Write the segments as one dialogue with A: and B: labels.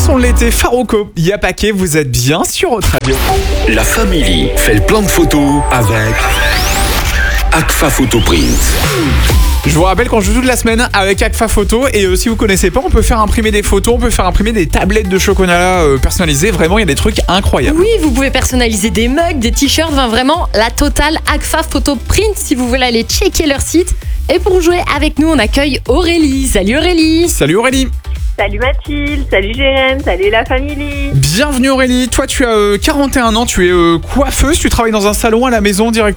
A: son de l'été, Farouko, Yapake, vous êtes bien sur Haute Radio.
B: La famille fait le plan de photos avec Agfa Photo Print.
A: Je vous rappelle qu'on joue toute la semaine avec Agfa Photo et si vous connaissez pas, on peut faire imprimer des photos, on peut faire imprimer des tablettes de chocolat personnalisées. Vraiment, il y a des trucs incroyables.
C: Oui, vous pouvez personnaliser des mugs, des t-shirts, vraiment la totale. Agfa Photo Print si vous voulez aller checker leur site. Et pour jouer avec nous, on accueille Aurélie. Salut Aurélie.
A: Salut Aurélie.
D: Salut Mathilde, salut Jérém, salut la famille.
A: Bienvenue Aurélie, toi tu as 41 ans, tu es coiffeuse, tu travailles dans un salon à la maison directement ?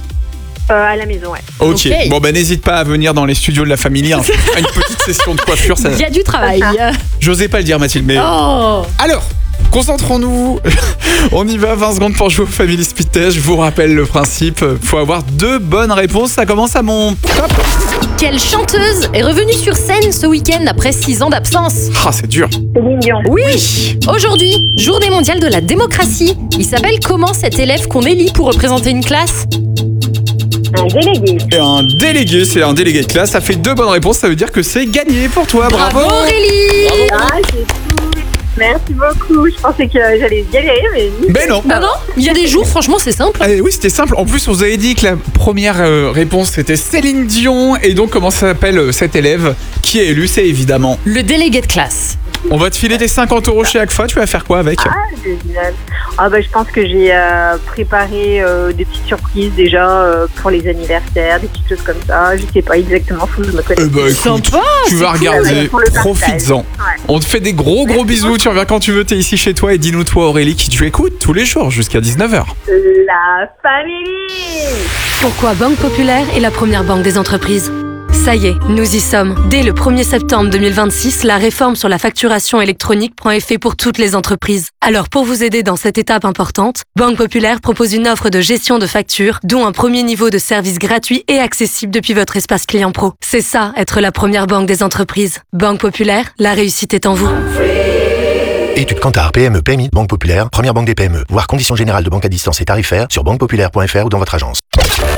D: À la maison, ouais.
A: Ok, bon bah n'hésite pas à venir dans les studios de la famille, hein. Une petite session de coiffure. Ça...
C: Il y a du travail.
A: J'osais pas le dire Mathilde, mais...
C: Oh.
A: Alors, concentrons-nous, on y va, 20 secondes pour jouer au Family Speed Test. Je vous rappelle le principe, faut avoir 2 bonnes réponses, ça commence à mon top.
C: Quelle chanteuse est revenue sur scène ce week-end après 6 ans d'absence ?
A: Ah c'est dur.
D: Céline Dion.
C: Oui. Aujourd'hui, journée mondiale de la démocratie. Il s'appelle comment cet élève qu'on élit pour représenter une classe ?
D: Un délégué.
A: Et un délégué, c'est un délégué de classe, ça fait 2 bonnes réponses, ça veut dire que c'est gagné pour toi, bravo.
C: Aurélie.
D: Ah, c'est cool. Merci beaucoup. Je pensais que j'allais galérer, mais...
A: Ben non.
C: Non, il y a des jours, franchement, c'est simple.
A: Oui, c'était simple. En plus, vous avez dit que la première réponse, c'était Céline Dion. Et donc, comment s'appelle cet élève qui est élu ? C'est évidemment...
C: Le délégué de classe.
A: On va te filer tes 50 € chez Agfa. Tu vas faire quoi avec ?
D: Ah, génial. Ah, bah, je pense que j'ai préparé des petites surprises déjà pour les anniversaires, des petites choses comme ça. Je sais pas exactement, faut que je me connaisse.
A: Écoute,
C: Sympa,
A: tu vas regarder,
D: pour le
A: profites-en.
D: Ouais.
A: On te fait des gros bisous. Tu reviens quand tu veux. T'es ici chez toi. Et dis-nous, toi, Aurélie, qui tu écoutes tous les jours jusqu'à 19h.
D: La famille.
E: Pourquoi Banque Populaire est la première banque des entreprises ? Ça y est, nous y sommes. Dès le 1er septembre 2026, la réforme sur la facturation électronique prend effet pour toutes les entreprises. Alors pour vous aider dans cette étape importante, Banque Populaire propose une offre de gestion de factures, dont un premier niveau de service gratuit et accessible depuis votre espace client pro. C'est ça, être la première banque des entreprises. Banque Populaire, la réussite est en vous.
F: Études Kantar, PME, PMI, Banque Populaire, première banque des PME. Voir conditions générales de banque à distance et tarifaires sur banquepopulaire.fr ou dans votre agence.